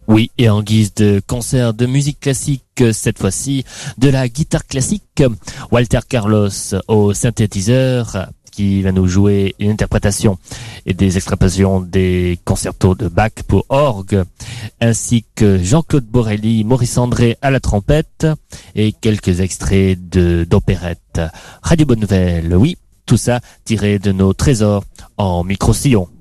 Oui, et en guise de concert de musique classique, cette fois-ci, de la guitare classique, Walter Carlos au synthétiseur, qui va nous jouer une interprétation et des extrapolations des concertos de Bach pour orgue, ainsi que Jean-Claude Borelli, Maurice André à la trompette, et quelques extraits d'opérette. Radio Bonne Nouvelle, oui, tout ça tiré de nos trésors en micro-sillon.